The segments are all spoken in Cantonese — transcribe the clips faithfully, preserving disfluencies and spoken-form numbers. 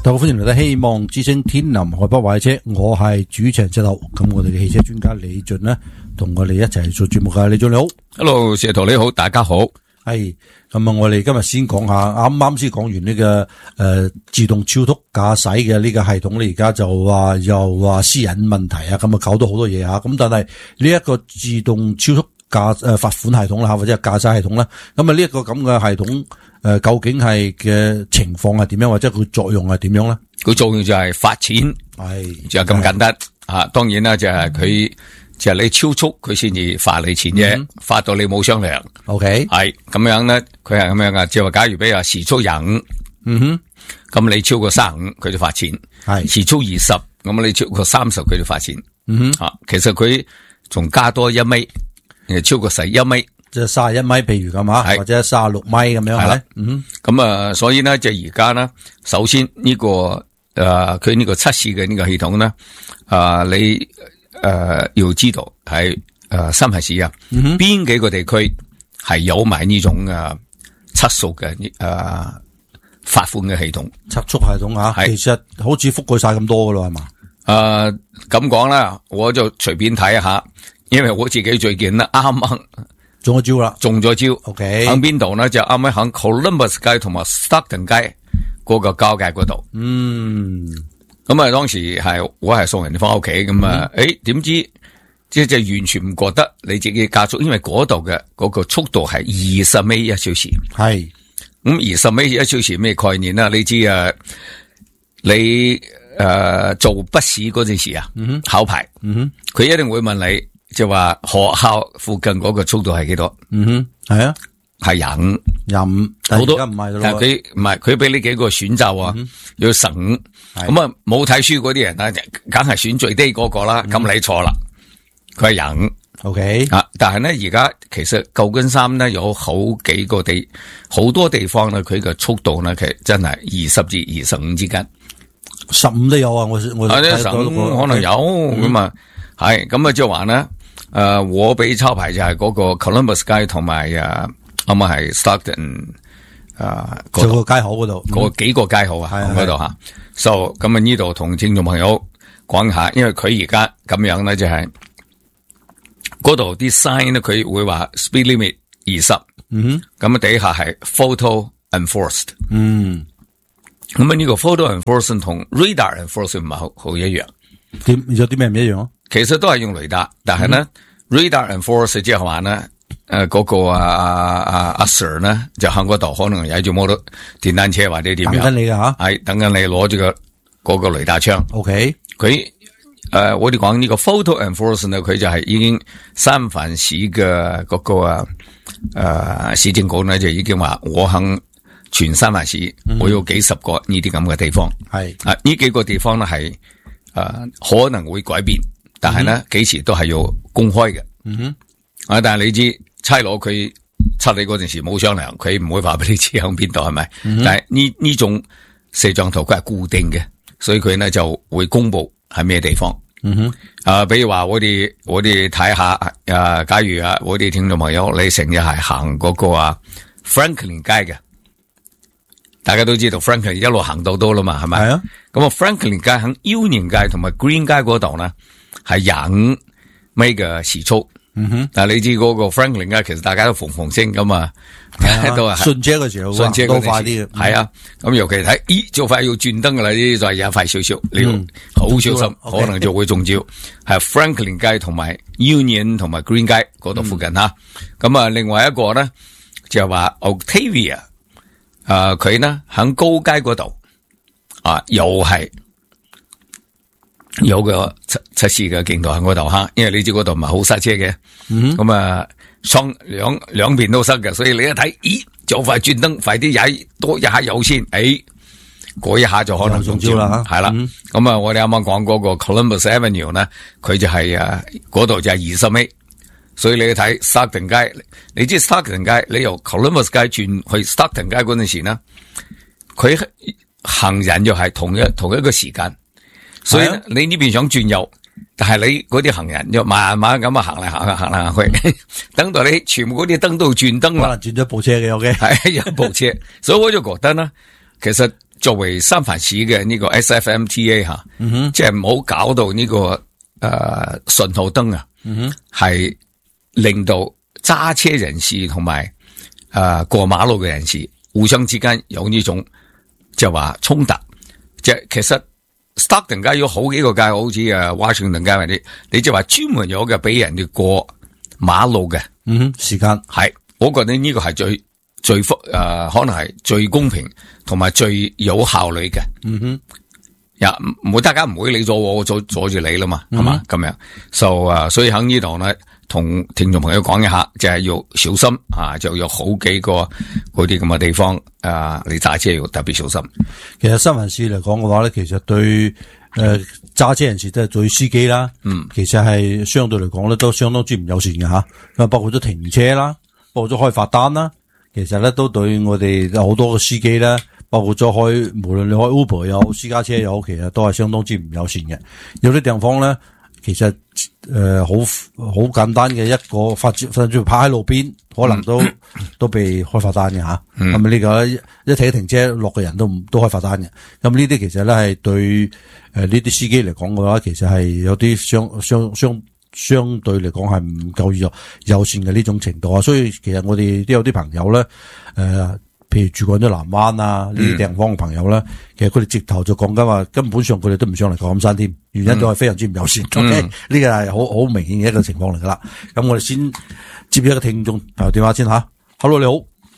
大家歡迎嚟到希望之聲天南海北壞車，我係主持人謝頭。咁我哋嘅汽車專家李俊呢，同我哋一齊做節目嘅。李俊你好。 Hello 謝頭你好，大家好。 係咁啊，我哋今日先講下，啱啱先講完呢、這個誒、呃、自動超速駕駛嘅呢個系統咧，而家就話又話私隱問題啊，咁啊搞到好多嘢吓。咁但係呢一個自動超速駕誒罰款系統啦，或者係駕駛系統啦，咁啊呢一個咁嘅系統誒、呃，究竟係嘅情況係點樣，或者佢作用係點樣咧？ 佢作用就係罰錢，係就係咁簡單啊。當然啦，就係佢就係你超速，佢先至罰你錢啫，罰、嗯、到你冇商量。OK， 係咁樣咧，佢係咁樣噶。即係話，假如比如話時速廿五，嗯哼，咁你超過三十五，佢就罰錢。係時速二十，咁你超過三十，佢就罰錢。嗯哼，啊，其實佢仲加多一米。超過十一米， 即係三十一米，譬如咁啊，或者三十六米咁樣係啦。嗯， 咁啊，所以咧，就而家咧，首先呢、這個誒，佢、呃、呢個測試嘅呢個系統咧，啊、呃，你誒、呃、要知道係誒新北市啊，邊、嗯、幾個地區係有埋呢種誒測速嘅誒罰款嘅系統， 測速系統啊，其實好似覆蓋晒咁多噶咯，係嘛？ 誒，咁講啦，我就隨便睇一下。因為我自己最近咧啱啱中咗招啦， 中咗招。 OK， 喺邊度咧？就啱啱喺 Columbus 街同埋 Stockton 街嗰個交界嗰度。嗯，咁啊，當時係我係送人哋翻屋企咁啊，誒、嗯，點知即係就完全唔覺得你自己加速，因為嗰度嘅嗰個速度係二十米一小時。係咁二十米一小時咩概念啦？你知啊，你誒、呃、做筆試嗰陣時啊，嗯、考牌，佢、嗯、一定會問你。就話學校附近嗰個速度係幾多？嗯哼，係啊，係廿五，廿五，好多唔係咯。但係佢唔係，佢俾你幾個選擇啊，要十五。咁啊，冇睇書嗰啲人啊，梗係選最低嗰個啦。咁、嗯、你錯啦，佢係廿五。OK 啊，但係咧而家其實舊金山咧有好幾個地，好多地方咧佢嘅速度咧其實真係二十至二十五之間， 十五都有啊。我我十五可能有咁啊，係咁啊，即係話咧。誒、呃，我俾抄牌就係嗰個 Columbus 街同埋誒，啱啱係 Stockton 誒， 個街口嗰度， 個幾個街口啊，嗰度吓。So 咁啊，呢度同聽眾朋友講下，因為佢而家咁樣咧，就係嗰度啲 sign 咧，佢會話 speed limit 二十，嗯哼，咁啊底下係 photo enforced，嗯，咁啊呢個 photo enforced 同 radar enforced 唔係好好一樣， 點有啲咩唔一樣啊？ 其實都係用雷達，但係咧、嗯、radar enforced 即係話咧，誒、呃、嗰、那個啊啊阿 Sir 咧就喺嗰度可能踩住摩托電單車或者點樣， 等緊你噶吓， 係等緊你攞住個嗰個雷達槍。OK，佢誒、呃、我哋講呢個 photo enforced 咧，佢就係已經三藩市嘅嗰個啊誒、呃、市政局咧就已經話我肯全三藩市、嗯、我有幾十個呢啲咁嘅地方，係啊呢幾個地方咧係誒可能會改變。但係咧，幾、嗯、時都係要公開嘅。嗯哼，啊，但係你知差佬佢測你嗰陣時冇商量，佢唔會話俾你知響邊度係咪？但係呢呢種攝像頭佢係固定嘅，所以佢咧就會公布係咩地方。嗯哼，啊，比如話我哋我哋睇下，啊，假如啊，我哋聽眾朋友你成日係行嗰個啊 Franklin 街嘅，大家都知道 Franklin 一路行到多啦嘛，係咪？係啊。咁啊 Franklin 街喺 Union 街同埋 Green 街嗰度咧。係廿五米嘅時速，嗯哼，但係你知嗰個 Franklin 咧，其實大家都逢逢聲咁啊，都係順車嘅時候，順車都快啲嘅，係啊， 咁尤其睇，咦，就快要轉燈噶啦，呢啲就係有快少少，你要好小心，可能就會中招。係 Franklin 街同埋 Union 同埋 Green 街嗰度附近吓，咁啊，另外一個咧就係話 Octavia，啊，佢咧喺高街嗰度，啊，又係。有個測測試嘅鏡頭喺嗰度吓，因為你知嗰度唔係好塞車嘅，咁、嗯、啊雙兩兩邊都塞嘅，所以你一睇，咦，就快轉燈，快啲踩多一下油先，誒、哎，嗰一下就可能中招啦，係啦，咁、嗯、啊，我哋啱啱講嗰個 Columbus Avenue 咧，佢就係啊嗰度就係二十米，所以你睇 Stockton 街，你知 Stockton 街，你由 Columbus 街轉去 Stockton 街嗰陣時呢，佢行人就係同一同一個時間。所以你呢邊想轉右，但係你嗰啲行人就慢慢咁啊行嚟行去行嚟行去，等到你全部嗰啲燈都轉燈啦， 可能轉咗部車嘅，OK， 係有部車，所以我就覺得呢，其實作為三藩市嘅呢個 S F M T A 吓， 嗯哼， 即係唔好搞到呢、這個誒信號燈啊， 嗯哼， 係令到揸車人士同埋誒過馬路嘅人士互相之間有呢種就話衝突。即係其實 Stockton 街有好幾個街，好似誒 Washington 街嗰啲，你就話專門有嘅俾人哋過馬路嘅， 嗯哼，時間係，我覺得呢個係最最誒、呃，可能係最公平同埋最有效率嘅。 嗯哼， 呀，唔會大家唔會理咗我阻阻住你啦嘛，係嘛咁樣。so 啊，所以喺呢度咧，同聽眾朋友講一下，就係、是、要小心啊，就有好幾個嗰啲咁嘅地方啊，你揸車要特別小心。 其實三藩市嚟講嘅話咧，其實對誒揸車人士即係對司機啦，嗯，其實係相對嚟講咧都相當之唔友善嘅吓，咁啊包括咗停車啦，包括咗開罰單啦，其實咧都對我哋好多嘅司機咧，包括咗開無論你開 Uber 又好私家車又好，其實都係相當之唔友善嘅。有啲地方咧，其實誒好好簡單嘅一個發甚至泊喺路邊，可能都、嗯、都被開罰單嘅吓。咁啊呢個一睇停車落嘅人都唔都開罰單嘅。咁呢啲其實咧係對誒呢啲司機嚟講嘅話，其實係有啲相相相相對嚟講係唔夠友友善嘅呢種程度啊。所以其實我哋都有啲朋友咧，誒、呃。譬如住過咗南灣啊呢啲地方嘅朋友咧、嗯，其實佢哋直頭就講緊話，根本上佢哋都唔想嚟舊金山添，原因都係非常之唔友善。O K，呢個係好好明顯嘅一個情況嚟噶啦。咁我哋先接一個聽眾朋友電話先吓。Hello， 你好。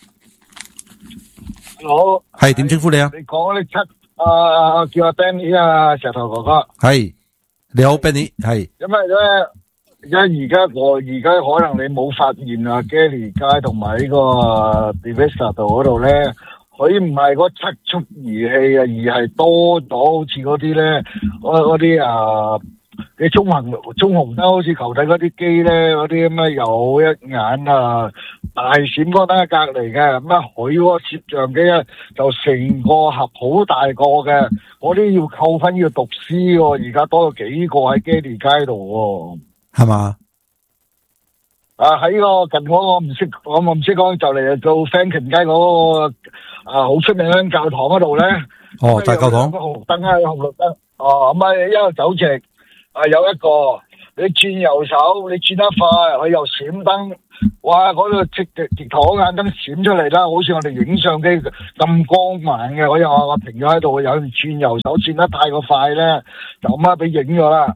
好。 係點稱呼你啊？ 你講你七啊，叫阿 Benny 啊，石頭哥哥。 係，你好 Benny， 係。 因為咧。而家而家我而家可能你冇發現啊 Gary 街同埋呢個 Bethesda 道嗰度咧，佢唔係嗰測速儀器啊，而係多咗好似嗰啲咧，嗰啲啊，你中紅中紅燈好似球體嗰啲機咧，嗰啲咩有一眼啊大閃光燈喺隔籬嘅，咁啊佢嗰個攝像機啊就成個盒好大個嘅，嗰啲要扣分要讀 C 喎，而家多咗幾個喺 Gary 街度喎。 係嘛？ 啊喺個近嗰個唔識，我唔識講就嚟做 Franklin 街嗰、那個啊好出名嘅教堂嗰度咧。 哦，大教堂。 個紅燈啊，紅綠燈。哦，咁啊一路走直，啊有一個你轉右手，你轉得快，佢又閃燈，哇！嗰、那個直直直頭眼燈閃出嚟啦，好似我哋影相機咁光猛嘅。我又話我停咗喺度，有人轉右手轉得太過快咧，就咁啊俾影咗啦。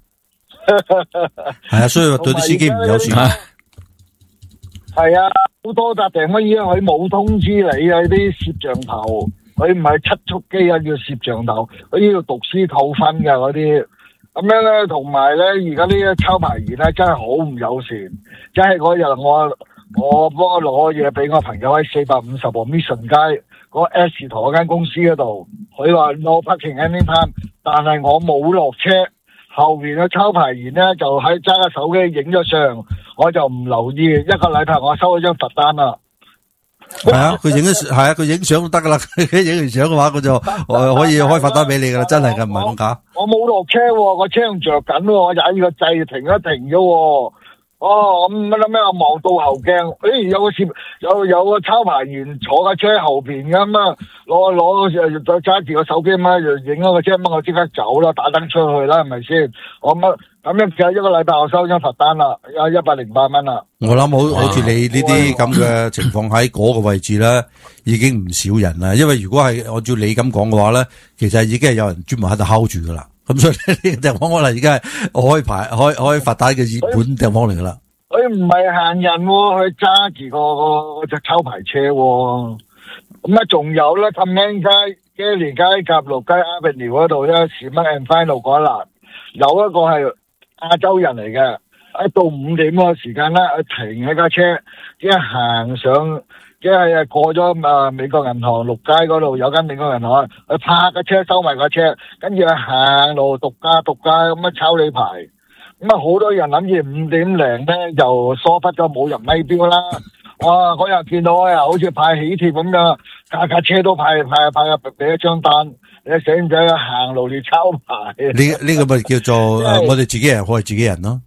係啊，所以對啲司機唔友善啊。 係啊，好多笪地方依家佢冇通知你啊，啲攝像頭，佢唔係測速機啊，叫攝像頭，佢要讀書扣分噶嗰啲。咁樣咧，同埋咧，而家呢啲抄牌員咧，真係好唔友善。即係嗰日我我幫我攞嘢俾我朋友喺四百五十號 Mission 街嗰個 S 台嗰間公司嗰度，佢話 no parking anytime，但係我冇落車。後邊嘅抄牌員咧就喺揸個手機影咗相，我就唔留意，一個禮拜我收咗張罰單啦。 係啊，佢影咗係啊，佢影相都得噶啦，佢影完相嘅話，佢就可以開罰單俾你噶啦，真係噶，唔係咁假。我冇落車，個車仲着緊，我踩個掣停一停咗。哦，咁乜咩？我望到後鏡，誒，有個攝有有個抄牌員坐架車後邊噶嘛，攞攞再揸住個手機嘛，就影咗個車，乜我即刻走啦，打燈出去啦，係咪先？我乜咁樣就一個禮拜我收張罰單啦，有一百零八蚊啦。 我諗好好似你呢啲咁嘅情況喺嗰個位置咧，已經唔少人啦。因為如果係按照你咁講嘅話咧，其實已經係有人專門喺度睺住噶啦。咁所以呢個地方可能而家係開牌開開罰單嘅熱門地方嚟噶啦。 佢唔係限人，佢揸住個個隻抄牌車。咁啊，仲有咧，氹興街、Gary街、夾路街、Avenue 嗰度咧，士乜 and final 嗰一欄，有一個係亞洲人嚟嘅。一到五點嗰個時間咧，佢停喺架車，即係行上，即係過咗啊美國銀行六街嗰度有間美國銀行，佢泊架車收埋架車，跟住行路獨家獨家咁樣抄你牌。咁啊，好多人諗住五點零咧就疏忽咗冇人咪標啦。哇！嗰日見到啊，好似派喜帖咁樣，架架車都派派派俾一張單，你使唔使行路嚟抄牌？ 呢呢個咪叫做誒，我哋自己人害自己人咯。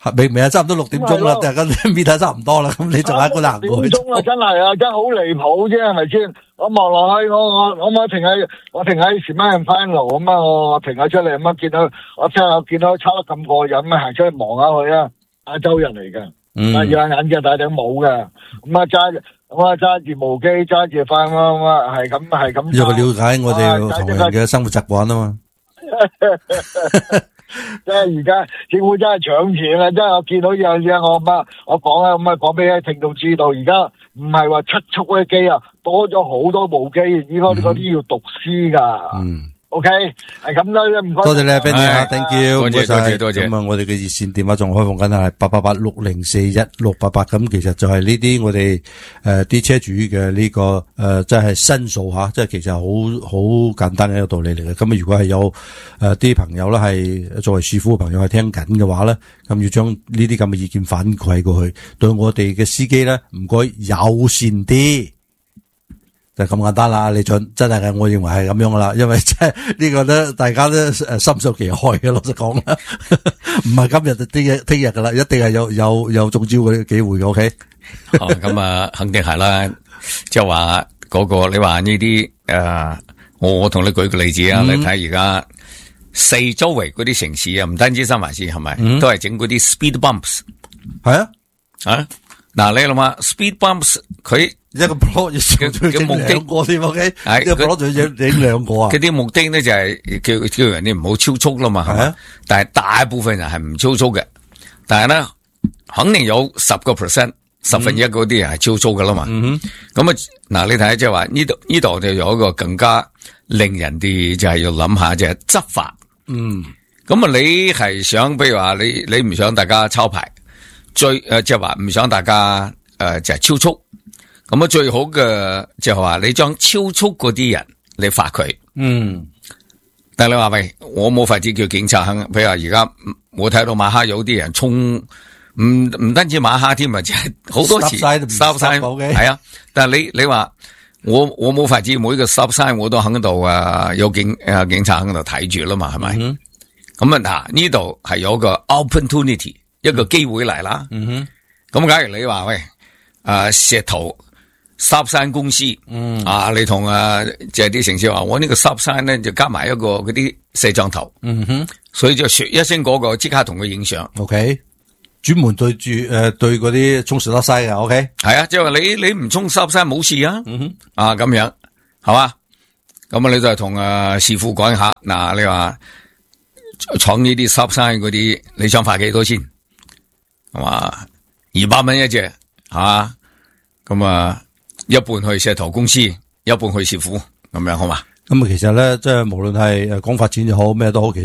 未未啊，差唔多六點鐘啦，大家面睇差唔多啦，咁你仲喺嗰度行過去？ 六點鐘啊，真係啊，真係好離譜啫，係咪先？我望落去，我我我我停喺我停喺前面翻路咁啊，我停咗出嚟咁啊，見到我真係見到抄得咁過癮咁啊，行出去望下佢啊，亞洲人嚟嘅，戴住眼鏡戴頂帽嘅，咁啊揸咁啊揸住毛機揸住翻咁啊，係咁係咁。 因為了解我哋唐人嘅生活習慣啊嘛。 即係而家政府真係搶錢啦！真係我見到有嘢，我乜我講啊咁啊講俾啲聽眾知道，而家唔係話七速嗰啲機啊，多咗好多部機，依家嗰啲要讀書噶。嗯。O K， 係咁啦，唔該。 多謝你 Benny 啊 ，thank you， 多謝多謝多謝。 咁啊，我哋嘅熱線電話仲開放緊係八八八六零四一六八八，咁其實就係呢啲我哋誒啲車主嘅呢個誒，即係申訴吓，即係其實好好簡單嘅一個道理嚟嘅。咁啊，如果係有誒啲朋友咧係作為市府嘅朋友係聽緊嘅話咧，咁要將呢啲咁嘅意見反饋過去，對我哋嘅司機咧唔該友善啲。就咁簡單啦，李俊真係嘅，我認為係咁樣噶啦，因為即係呢個咧，大家都誒深受其害嘅，老實講啦，唔係今日就聽日聽日噶啦，一定係有有有中招嘅機會嘅 ，OK？ 哦，咁啊，肯定係啦，即係話嗰個你話呢啲誒，我我同你舉個例子啊，嗯、你睇而家四周圍嗰啲城市啊，唔單止三藩市係咪，嗯、都係整嗰啲 speed bumps， 係啊，啊，嗱你諗下 speed bumps 佢。 一個 plot 要整兩個添 ，OK？ 一個 plot 要整兩個啊！ 佢啲目的咧就係叫叫人哋唔好超速啦嘛，係嘛？但係大部分人係唔超速嘅，但係咧肯定有十個 percent， 十分一嗰啲人係超速噶啦嘛。咁啊，嗱你睇下即係話呢度呢度就有一個更加令人哋就係要諗下就係執法。嗯，咁啊你係想，譬如話你你唔想大家抄牌，最誒即係話唔想大家誒、呃、就係超速。咁啊，最好嘅就係話你將超速嗰啲人你罰佢，嗯。但係你話喂，我冇法子叫警察肯，譬如話而家我睇到馬哈有啲人衝，唔唔單止馬哈添啊，即係好多次 stop sign，係啊。但係你你話我我冇法子，每個 stop sign 我都喺度啊，有警啊警察喺度睇住啦嘛，係咪？咁啊嗱，呢度係有個 opportunity 一個機會嚟啦。嗯哼。咁假如你話喂啊石頭。stop sign 公司，嗯啊，你同啊即係啲城市話，我呢個 stop sign 咧就加埋一個嗰啲攝像頭，嗯哼，所以就說一聲嗰個即刻同佢影相 ，OK， 專門對住誒、呃、對嗰啲衝 stop sign 嘅 ，OK， 係啊，即係話你你唔衝 stop sign 冇事啊，嗯哼，啊咁樣係嘛，咁啊你就係同啊師傅講下，嗱、啊、你話闖呢啲 stop sign 嗰啲，你想罰幾多錢？係嘛，二百蚊一隻，係嘛，咁啊。一半去石頭公司，一半去市府，咁樣好嘛？ 咁啊，其實咧，即係無論係誒講發展又好，咩都好，其實。